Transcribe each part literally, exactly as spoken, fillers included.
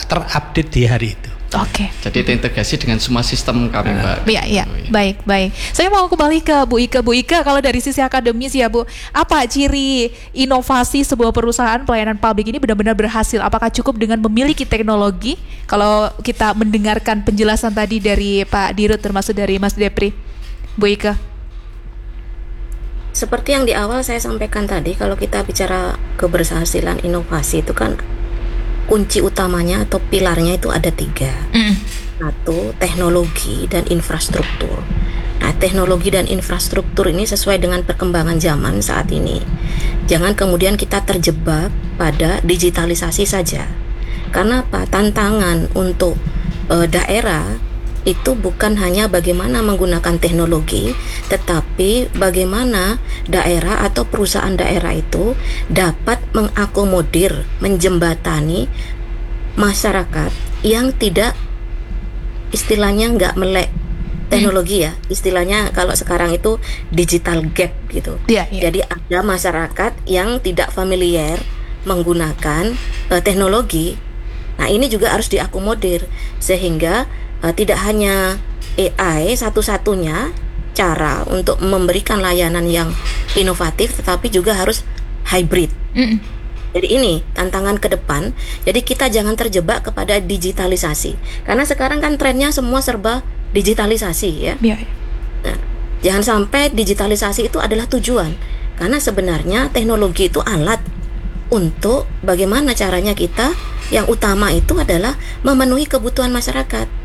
terupdate di hari itu. Oke. Okay. Jadi terintegrasi dengan semua sistem kami, Mbak. Iya, iya. Baik, baik. Saya mau kembali ke Bu Ika. Bu Ika, kalau dari sisi akademis ya, Bu, apa ciri inovasi sebuah perusahaan pelayanan publik ini benar-benar berhasil? Apakah cukup dengan memiliki teknologi? Kalau kita mendengarkan penjelasan tadi dari Pak Dirut termasuk dari Mas Depri. Bu Ika. Seperti yang di awal saya sampaikan tadi, kalau kita bicara keberhasilan inovasi itu kan kunci utamanya atau pilarnya itu ada tiga. Mm. Satu, teknologi dan infrastruktur. Nah, teknologi dan infrastruktur ini sesuai dengan perkembangan zaman saat ini. Jangan kemudian kita terjebak pada digitalisasi saja. Karena apa? Tantangan untuk e, daerah itu bukan hanya bagaimana menggunakan teknologi, tetapi bagaimana daerah atau perusahaan daerah itu dapat mengakomodir, menjembatani masyarakat yang tidak, istilahnya nggak melek teknologi ya, istilahnya kalau sekarang itu digital gap gitu. Yeah, yeah. Jadi ada masyarakat yang tidak familiar menggunakan uh, teknologi. Nah, ini juga harus diakomodir sehingga Uh, tidak hanya A I satu-satunya cara untuk memberikan layanan yang inovatif, tetapi juga harus hybrid. Mm. Jadi ini tantangan ke depan. Jadi kita jangan terjebak kepada digitalisasi, karena sekarang kan trennya semua serba digitalisasi ya. Yeah. Nah, jangan sampai digitalisasi itu adalah tujuan, karena sebenarnya teknologi itu alat untuk bagaimana caranya kita, yang utama itu adalah memenuhi kebutuhan masyarakat.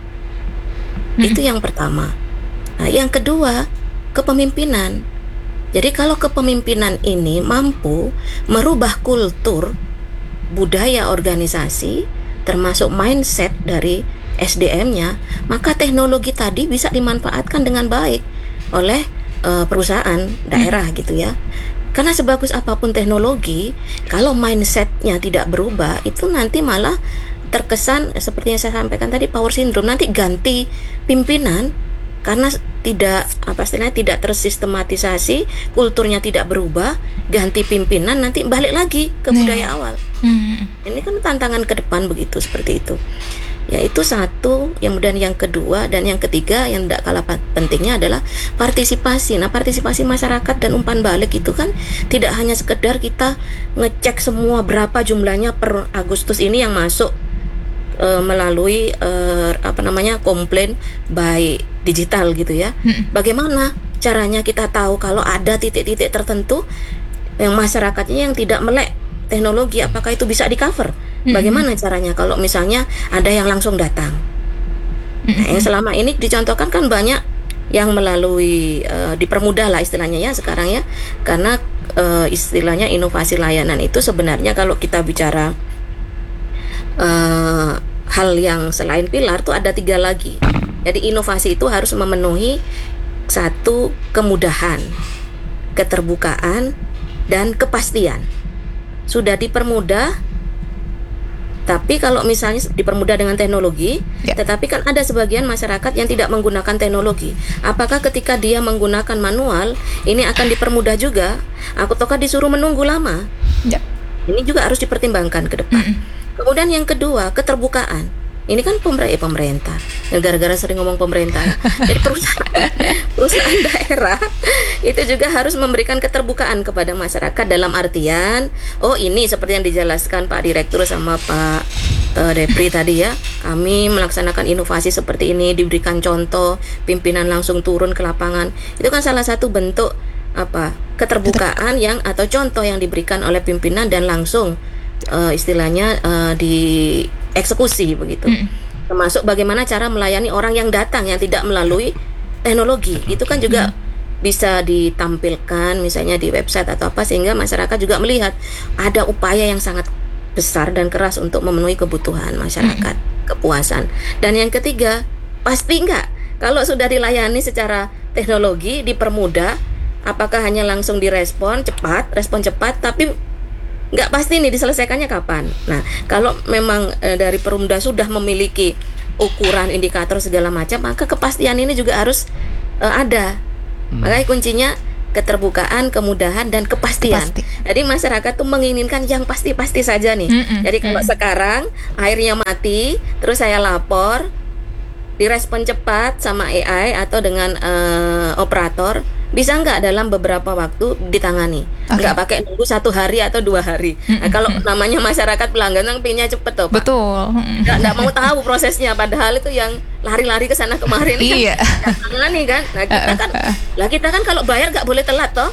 Itu yang pertama. Nah, yang kedua, kepemimpinan. Jadi kalau kepemimpinan ini mampu merubah kultur, budaya organisasi, termasuk mindset dari S D M-nya, maka teknologi tadi bisa dimanfaatkan dengan baik oleh uh, perusahaan daerah gitu ya. Karena sebagus apapun teknologi, kalau mindset-nya tidak berubah, itu nanti malah terkesan seperti yang saya sampaikan tadi, power syndrome. Nanti ganti pimpinan karena tidak apa istilahnya tidak tersistematisasi, kulturnya tidak berubah, ganti pimpinan nanti balik lagi ke budaya hmm. awal. Hmm. Ini kan tantangan ke depan begitu, seperti itu. Ya, itu satu. Kemudian yang kedua dan yang ketiga yang tidak kalah pentingnya adalah partisipasi. Nah, partisipasi masyarakat dan umpan balik itu kan tidak hanya sekedar kita ngecek semua berapa jumlahnya per Agustus ini yang masuk Uh, melalui uh, apa namanya komplain by digital gitu ya. Hmm. Bagaimana caranya kita tahu kalau ada titik-titik tertentu yang masyarakatnya yang tidak melek teknologi, apakah itu bisa di cover? Hmm. Bagaimana caranya kalau misalnya ada yang langsung datang? Hmm. Nah, yang selama ini dicontohkan kan banyak yang melalui uh, dipermudah lah istilahnya ya sekarang ya, karena uh, istilahnya inovasi layanan itu sebenarnya kalau kita bicara Uh, hal yang selain pilar tuh ada tiga lagi. Jadi inovasi itu harus memenuhi satu, kemudahan, keterbukaan, dan kepastian. Sudah dipermudah, tapi kalau misalnya dipermudah dengan teknologi, ya. Tetapi kan ada sebagian masyarakat yang tidak menggunakan teknologi. Apakah ketika dia menggunakan manual, ini akan dipermudah juga? Ataukah disuruh menunggu lama? Ya. Ini juga harus dipertimbangkan ke depan. Mm-mm. Kemudian yang kedua, keterbukaan. Ini kan pemerintah, eh, pemerintah. Gara-gara sering ngomong pemerintah. Jadi perusahaan, perusahaan daerah itu juga harus memberikan keterbukaan kepada masyarakat dalam artian, oh ini seperti yang dijelaskan Pak Direktur sama Pak uh, Depri tadi ya. Kami melaksanakan inovasi seperti ini, diberikan contoh, pimpinan langsung turun ke lapangan. Itu kan salah satu bentuk apa? Keterbukaan yang atau contoh yang diberikan oleh pimpinan dan langsung Uh, istilahnya uh, dieksekusi begitu. Mm. Termasuk bagaimana cara melayani orang yang datang yang tidak melalui teknologi. Itu kan juga mm. bisa ditampilkan misalnya di website atau apa, sehingga masyarakat juga melihat ada upaya yang sangat besar dan keras untuk memenuhi kebutuhan masyarakat, mm. kepuasan. Dan yang ketiga, pasti enggak kalau sudah dilayani secara teknologi dipermudah, apakah hanya langsung direspon cepat, respon cepat, tapi nggak pasti nih diselesaikannya kapan. Nah, kalau memang e, dari Perumda sudah memiliki ukuran, indikator segala macam, maka kepastian ini juga harus e, ada. Hmm. Makanya kuncinya keterbukaan, kemudahan, dan kepastian. Pasti. Jadi masyarakat tuh menginginkan yang pasti-pasti saja nih. Mm-mm. Jadi kalau Mm. sekarang airnya mati, terus saya lapor, direspon cepat sama A I atau dengan uh, operator, bisa nggak dalam beberapa waktu ditangani, Okay. nggak pakai nunggu satu hari atau dua hari. Nah, kalau namanya masyarakat pelanggan kan pinginnya cepet toh, Pak. Betul. Nggak, nggak mau tahu prosesnya, padahal itu yang lari-lari ke sana kemarin kan Iya. nggak tangani kan. Nah kita kan, lah kita kan kalau bayar nggak boleh telat toh.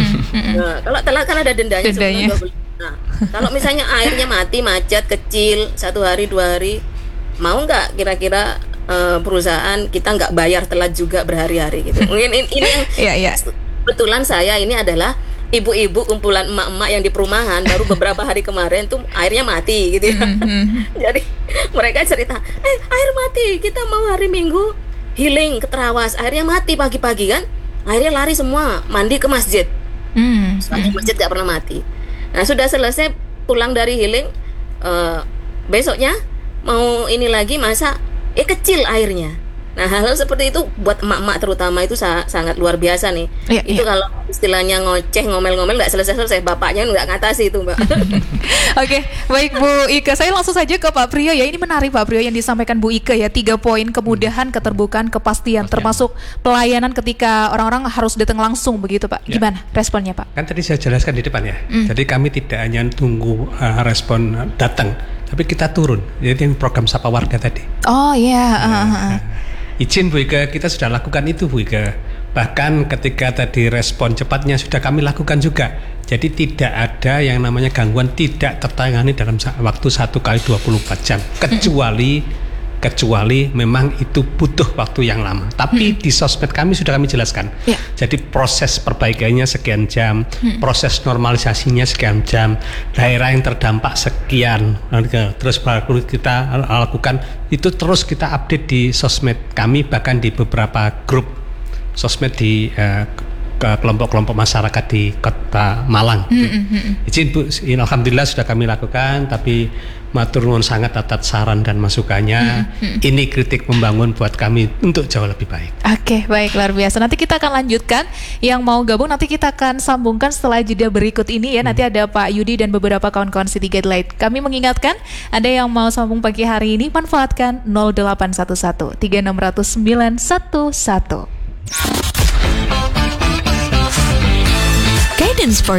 Nah, kalau telat kan ada dendanya. Dendanya. sebenarnya dua puluh. Nah, kalau misalnya airnya mati, macet, kecil, satu hari dua hari, mau nggak kira-kira uh, perusahaan kita nggak bayar telat juga berhari-hari gitu. Mungkin ini, ini yang Iya, iya. kebetulan saya ini adalah ibu-ibu kumpulan emak-emak yang di perumahan baru beberapa hari kemarin tuh airnya mati gitu ya. Jadi mereka cerita, eh air mati, kita mau hari Minggu healing ke Terawas, airnya mati pagi-pagi kan, akhirnya lari semua mandi ke masjid. Hmm. Soalnya masjid gak pernah mati. Nah sudah selesai pulang dari healing, uh, besoknya mau ini lagi masa, eh kecil airnya. Nah hal-hal seperti itu buat emak-emak terutama itu sa- sangat luar biasa nih. Iya, Itu iya. kalau istilahnya ngoceh, ngomel-ngomel nggak selesai-selesai, bapaknya nggak ngatasi itu Mbak. Oke, baik Bu Ika. Saya langsung saja ke Pak Priyo ya. Ini menarik Pak Priyo yang disampaikan Bu Ika ya. Tiga poin: kemudahan, keterbukaan, kepastian. Termasuk pelayanan ketika orang-orang harus datang langsung begitu Pak. Ya. Gimana responnya Pak? Kan tadi saya jelaskan di depan ya. Mm. Jadi kami tidak hanya tunggu uh, respon uh, datang, tapi kita turun. Jadi yang program Sapa Warga tadi. Oh iya. uh, uh, uh. Nah, izin Bu Ika, kita sudah lakukan itu Bu Ika. Bahkan ketika tadi respon cepatnya sudah kami lakukan juga. Jadi tidak ada yang namanya gangguan tidak tertangani dalam sa- waktu satu kali dua puluh empat jam. Kecuali kecuali memang itu butuh waktu yang lama. Tapi di sosmed kami sudah kami jelaskan. Ya. Jadi proses perbaikannya sekian jam, proses normalisasinya sekian jam, daerah yang terdampak sekian, terus baru kita lakukan itu, terus kita update di sosmed kami, bahkan di beberapa grup sosmed di eh, ke kelompok-kelompok masyarakat di Kota Malang. Izin Bu, ini alhamdulillah sudah kami lakukan, tapi matur nuwun sangat atas saran dan masukannya. Ini kritik membangun buat kami untuk jauh lebih baik. Oke, baik, luar biasa. Nanti kita akan lanjutkan. Yang mau gabung nanti kita akan sambungkan setelah jeda berikut ini ya. Nanti ada Pak Yudi dan beberapa kawan-kawan City Guidelight. Kami mengingatkan, Anda yang mau sambung pagi hari ini, manfaatkan nol delapan satu satu tiga enam nol sembilan satu satu. Guidance for